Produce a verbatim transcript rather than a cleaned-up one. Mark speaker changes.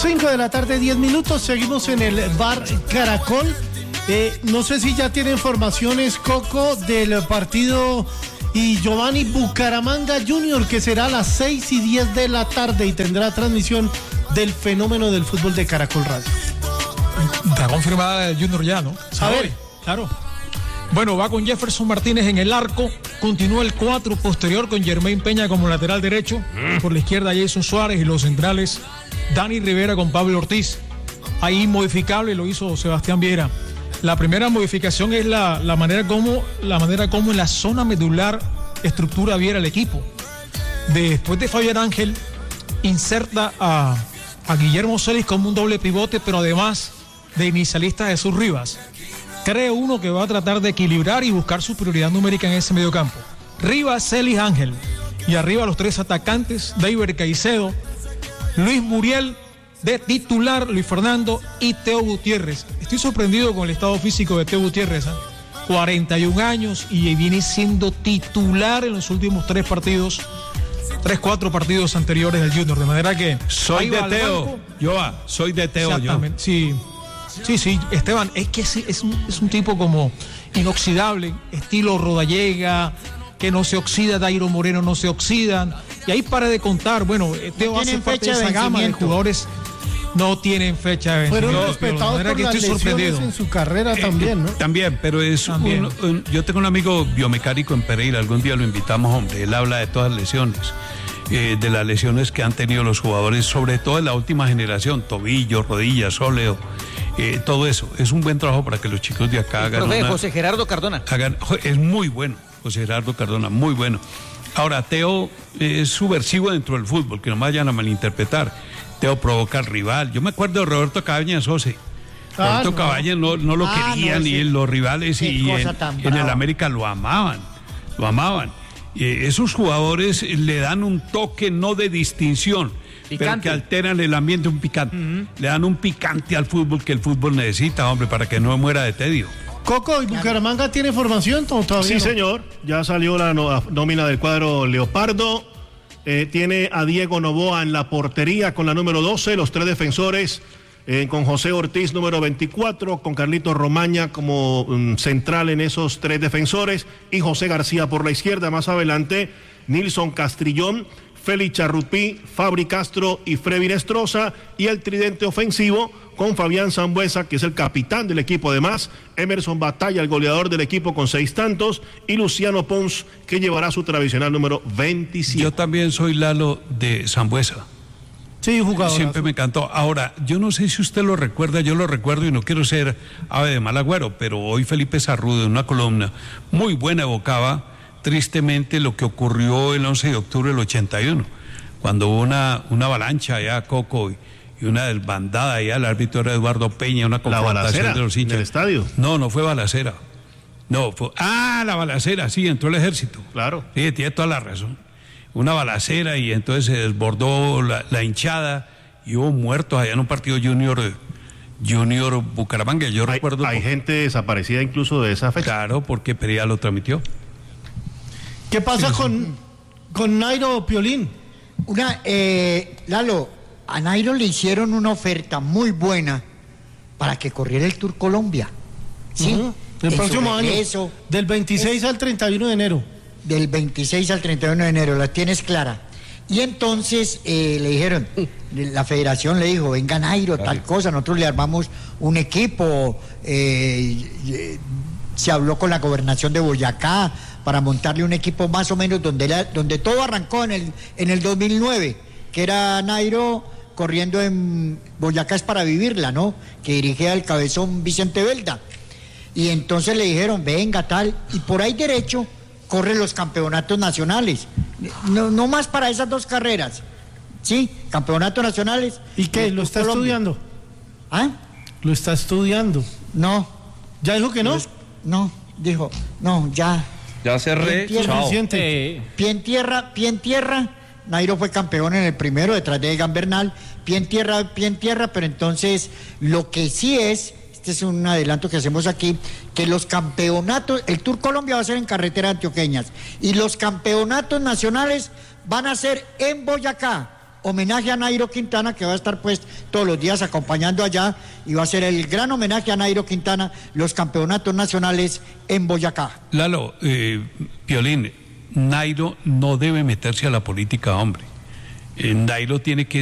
Speaker 1: cinco de la tarde, diez minutos. Seguimos en el bar Caracol. Eh, no sé si ya tiene informaciones, Coco, del partido y Giovanni Bucaramanga Junior, que será a las seis y diez de la tarde y tendrá transmisión del fenómeno del fútbol de Caracol Radio.
Speaker 2: Está confirmada el Junior ya, ¿no?
Speaker 1: A ver, claro.
Speaker 2: Bueno, va con Jefferson Martínez en el arco, continúa el cuatro posterior con Germain Peña como lateral derecho, mm. por la izquierda Jason Suárez y los centrales Dani Rivera con Pablo Ortiz. Ahí modificable lo hizo Sebastián Viera. La primera modificación es la, la manera como la manera como en la zona medular estructura Viera el equipo. Después de Fabián Ángel, inserta a, a Guillermo Celis como un doble pivote, pero además de inicialista Jesús Rivas. Creo uno que va a tratar de equilibrar y buscar superioridad numérica en ese mediocampo. Rivas, Celis, Ángel. Y arriba los tres atacantes, David Caicedo, Luis Muriel de titular, Luis Fernando y Teo Gutiérrez. Estoy sorprendido con el estado físico de Teo Gutiérrez. ¿eh? cuarenta y un años y viene siendo titular en los últimos tres partidos, tres, cuatro partidos anteriores del Junior. De manera que...
Speaker 3: Soy de Teo, Joa, soy de Teo.
Speaker 2: Exactamente, yo. sí. Sí, sí, Esteban, es que es, es, un, es un tipo como inoxidable, estilo Rodallega, que no se oxida, Dairo Moreno no se oxidan, y ahí para de contar, bueno, Teo no hace parte de esa de gama de jugadores, no tienen fecha de vencimiento.
Speaker 1: Fueron respetados por las lesiones en su carrera también, ¿no?
Speaker 3: Eh, también, pero es también. Un, un, yo tengo un amigo biomecánico en Pereira, algún día lo invitamos, hombre, él habla de todas las lesiones. Eh, de las lesiones que han tenido los jugadores, sobre todo en la última generación, tobillo, rodillas, sóleo, eh, todo eso. Es un buen trabajo para que los chicos de acá hagan.
Speaker 4: Profe,
Speaker 3: una,
Speaker 4: José Gerardo Cardona.
Speaker 3: Hagan, es muy bueno, José Gerardo Cardona, muy bueno. Ahora, Teo es subversivo dentro del fútbol, que no me vayan a malinterpretar. Teo provoca al rival. Yo me acuerdo de Roberto Cabañas, José. Ah, Roberto no. Cabañas no, no lo ah, querían, no, y los rivales y en, en el América lo amaban, lo amaban. Eh, esos jugadores le dan un toque no de distinción, picante, pero que alteran el ambiente, un picante. Uh-huh. Le dan un picante al fútbol que el fútbol necesita, hombre, para que no muera de tedio.
Speaker 1: Coco, ¿y Bucaramanga tiene formación o todavía
Speaker 5: Sí,
Speaker 1: no?
Speaker 5: señor, ya salió la no, nómina del cuadro Leopardo. Eh, tiene a Diego Novoa en la portería con la número doce, los tres defensores. Eh, con José Ortiz número veinticuatro, con Carlito Romaña como um, central en esos tres defensores y José García por la izquierda. Más adelante Nilson Castrillón, Félix Charrupí, Fabri Castro y Freddy Nestroza, y el tridente ofensivo con Fabián Sambuesa, que es el capitán del equipo, además Emerson Batalla, el goleador del equipo con seis tantos, y Luciano Pons, que llevará su tradicional número veintisiete.
Speaker 3: Yo también soy Lalo de Sambuesa.
Speaker 1: Sí, jugador.
Speaker 3: Siempre me encantó. Ahora, yo no sé si usted lo recuerda, yo lo recuerdo y no quiero ser ave de mal agüero, pero hoy Felipe Sarrudo en una columna muy buena evocaba tristemente lo que ocurrió el once de octubre del ochenta y uno, cuando hubo una, una avalancha allá a Coco y, y una desbandada allá, el árbitro era Eduardo Peña, una confrontación de los hinchas.
Speaker 5: ¿En el estadio?
Speaker 3: No, no fue balacera. No, fue... Ah, la balacera, sí, entró el ejército.
Speaker 5: Claro.
Speaker 3: Sí, tiene toda la razón. Una balacera y entonces se desbordó la, la hinchada y hubo muertos allá en un partido junior junior Bucaramanga. Yo
Speaker 5: hay,
Speaker 3: recuerdo.
Speaker 5: Hay gente desaparecida incluso de esa fecha.
Speaker 3: Claro, porque Perea lo transmitió.
Speaker 1: ¿Qué pasa sí, con, sí. con Nairo Piolín?
Speaker 6: Una, eh, Lalo, a Nairo le hicieron una oferta muy buena para que corriera el Tour Colombia. ¿Sí? Uh-huh.
Speaker 1: El próximo año. Eso, del veintiséis es, al treinta y uno de enero.
Speaker 6: Del veintiséis al treinta y uno de enero, la tienes clara. Y entonces eh, le dijeron, la federación le dijo, venga Nairo, tal cosa, nosotros le armamos un equipo, eh, eh, se habló con la gobernación de Boyacá para montarle un equipo más o menos donde, la, donde todo arrancó en el, en el dos mil nueve, que era Nairo corriendo en Boyacá es para vivirla, ¿no? Que dirigía el cabezón Vicente Belda. Y entonces le dijeron, venga tal, y por ahí derecho corre los campeonatos nacionales, no, no más para esas dos carreras, ¿sí? Campeonatos nacionales.
Speaker 1: ¿Y qué? ¿Lo está Colombia. estudiando?
Speaker 6: ¿Ah?
Speaker 1: ¿Lo está estudiando?
Speaker 6: No.
Speaker 1: ¿Ya dijo que no?
Speaker 6: No, dijo, no, ya.
Speaker 4: Ya cerré,
Speaker 6: chao.
Speaker 1: Eh.
Speaker 6: Pie en tierra, pie en tierra, Nairo fue campeón en el primero, detrás de Egan Bernal, pie en tierra, pie en tierra, pero entonces lo que sí es... Este es un adelanto que hacemos aquí, que los campeonatos, el Tour Colombia va a ser en carreteras antioqueñas y los campeonatos nacionales van a ser en Boyacá, homenaje a Nairo Quintana, que va a estar pues todos los días acompañando allá, y va a ser el gran homenaje a Nairo Quintana, los campeonatos nacionales en Boyacá.
Speaker 3: Lalo, eh, Piolín, Nairo no debe meterse a la política, hombre. Eh, Nairo tiene que